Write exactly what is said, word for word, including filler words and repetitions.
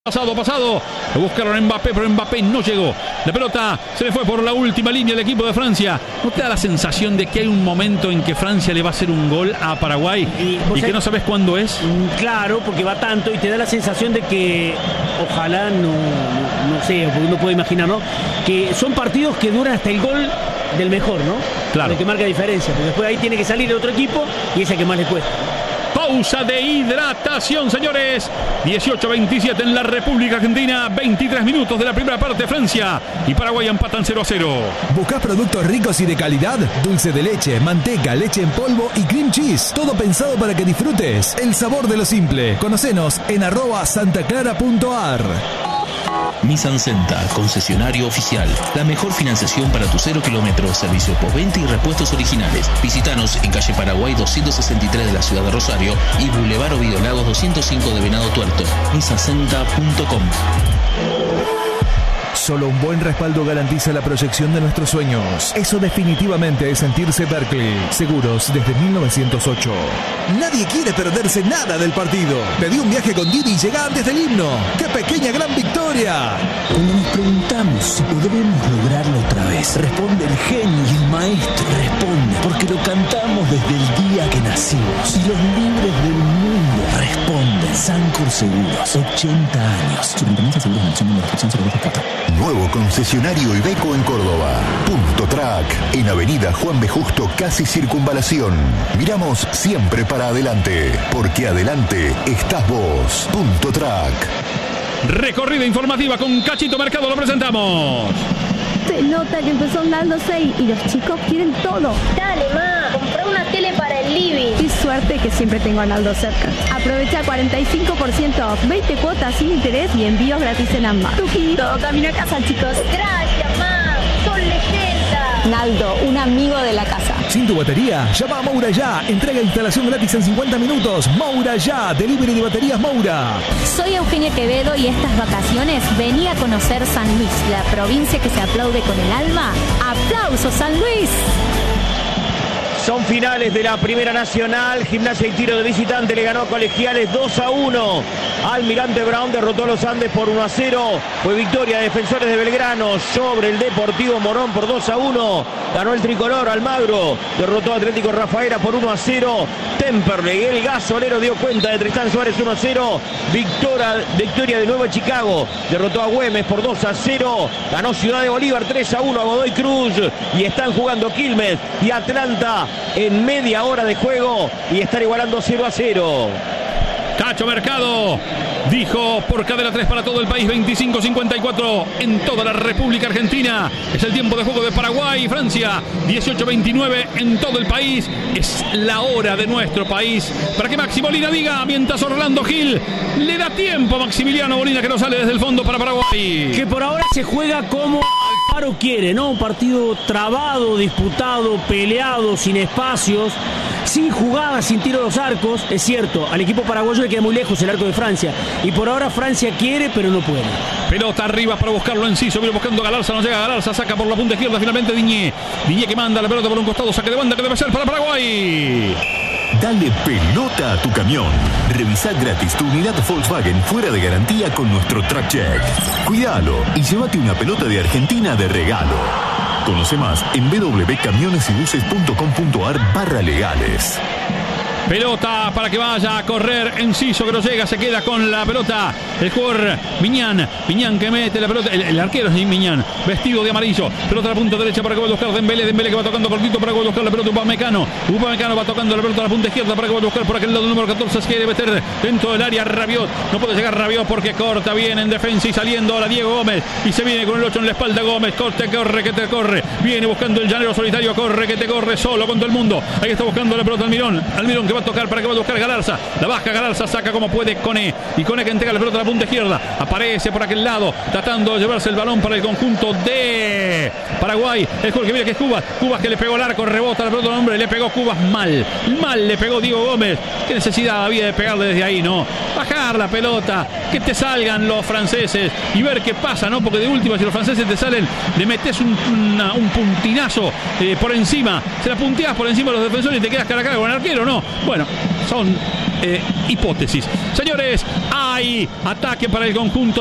Pasado, pasado, lo buscaron a Mbappé, pero Mbappé no llegó. La pelota se le fue por la última línea del equipo de Francia. ¿No te da la sensación de que hay un momento en que Francia le va a hacer un gol a Paraguay y, y que no sabes cuándo es? Claro, porque va tanto y te da la sensación de que ojalá no, no, no sé, porque uno puede imaginar, ¿no? Que son partidos que duran hasta el gol del mejor, ¿no? Claro. El que marca diferencia, porque después ahí tiene que salir el otro equipo y es el que más le cuesta. Pausa de hidratación, señores. dieciocho veintisiete en la República Argentina. veintitrés minutos de la primera parte. Francia y Paraguay empatan cero a cero. ¿Buscás productos ricos y de calidad? Dulce de leche, manteca, leche en polvo y cream cheese. Todo pensado para que disfrutes el sabor de lo simple. Conocenos en arroba santaclara punto ar. Nissan Centa, concesionario oficial. La mejor financiación para tu cero kilómetros, servicio postventa y repuestos originales. Visítanos en calle Paraguay doscientos sesenta y tres de la ciudad de Rosario y Boulevard Ovidio Lagos doscientos cinco de Venado Tuerto. nissan centa punto com. Solo un buen respaldo garantiza la proyección de nuestros sueños. Eso definitivamente es sentirse Berkeley. Seguros desde mil novecientos ocho. Nadie quiere perderse nada del partido. Pedí un viaje con Didi y llega antes del himno. ¡Qué pequeña gran victoria! Cuando nos preguntamos si podremos lograrlo otra vez, responde el genio y el maestro. Responde porque lo cantamos desde el día que nacimos. Y los libres del mundo responden. Sancor Seguros, ochenta años. Superintendencia de Seguros de Nación número cero dos cuatro. Nuevo concesionario Iveco en Córdoba. Punto Track, en Avenida Juan B. Justo, casi Circunvalación. Miramos siempre para adelante, porque adelante estás vos. Punto Track. Recorrida informativa con Cachito Mercado, lo presentamos. Se nota que empezó Naldo seis y los chicos quieren todo. Dale, ma, compré una tele para el living. Qué suerte que siempre tengo a Naldo cerca. Aprovecha cuarenta y cinco por ciento off, veinte cuotas sin interés y envíos gratis en ambas. Tuki, todo camino a casa, chicos. Gracias, ma, son leyendas. Naldo, un amigo de la casa. Sin tu batería, llama a Moura Ya. Entrega e instalación gratis en cincuenta minutos. Moura Ya, delivery de baterías Moura. Soy Eugenia Quevedo y estas vacaciones vení a conocer San Luis, la provincia que se aplaude con el alma. ¡Aplausos, San Luis! Son finales de la Primera Nacional. Gimnasia y Tiro de visitante le ganó a Colegiales dos a uno. Almirante Brown derrotó a los Andes por uno a cero. Fue victoria de Defensores de Belgrano sobre el Deportivo Morón por dos a uno. Ganó el tricolor. Almagro derrotó a Atlético Rafaela por uno a cero. Temperley, el gasolero, dio cuenta de Tristán Suárez uno a cero. Victoria, victoria de Nuevo Chicago. Derrotó a Güemes por dos a cero. Ganó Ciudad de Bolívar tres a uno a Godoy Cruz. Y están jugando Quilmes y Atlanta en media hora de juego y están igualando cero a cero. Cacho Mercado dijo por cadena tres para todo el país, veinticinco cincuenta y cuatro en toda la República Argentina. Es el tiempo de juego de Paraguay y Francia. dieciocho veintinueve en todo el país. Es la hora de nuestro país. Para que Maxi Molina diga, mientras Orlando Gil le da tiempo a Maximiliano Molina, que no sale desde el fondo para Paraguay. Que por ahora se juega como Alfaro quiere, ¿no? Un partido trabado, disputado, peleado, sin espacios, sin jugadas, sin tiro a los arcos. Es cierto, al equipo paraguayo le queda muy lejos el arco de Francia. Y por ahora Francia quiere, pero no puede. Pelota arriba para buscarlo en Ciso. Viene buscando a Galarza, no llega a Galarza. Saca por la punta izquierda finalmente Diñé. Diñé que manda la pelota por un costado. Saque de banda que debe ser para Paraguay. Dale pelota a tu camión. Revisa gratis tu unidad Volkswagen fuera de garantía con nuestro Track Check. Cuídalo y llévate una pelota de Argentina de regalo. Conoce más en w w w punto camiones y buses punto com punto ar barra legales. Pelota para que vaya a correr Enciso, que no llega, se queda con la pelota el jugador Miñán. Miñán que mete la pelota, el, el arquero es Miñán, vestido de amarillo. Pelota a la punta derecha para que vaya a buscar Dembélé. Dembélé que va tocando cortito para que vaya a buscar la pelota Upamecano. Upamecano va tocando la pelota a la punta izquierda para que vaya a buscar por aquel lado el número catorce. Se quiere meter dentro del área Rabiot. No puede llegar Rabiot porque corta bien en defensa y saliendo ahora Diego Gómez. Y se viene con el ocho en la espalda Gómez. Corte, corre, que te corre. Viene buscando el llanero solitario. Corre, que te corre solo con todo el mundo. Ahí está buscando la pelota Almirón. Almirón que va a tocar para que vaya a buscar Galarza. La baja Galarza, saca como puede Cone. Y Cone que entrega la pelota a la punta izquierda. Aparece por aquel lado, tratando de llevarse el balón para el conjunto de Paraguay. El jugador que viene que es Cubas. Cubas que le pegó el arco, rebota la pelota al hombre. Le pegó Cubas mal. Mal le pegó Diego Gómez. Qué necesidad había de pegarle desde ahí, ¿no? Bajar la pelota, que te salgan los franceses y ver qué pasa, ¿no? Porque de última, si los franceses te salen, le metes un, una, un puntinazo eh, por encima. Se la punteas por encima de los defensores y te quedas cara a cara con el arquero, ¿no? Bueno, son eh, hipótesis. Señores, hay Hay ataque para el conjunto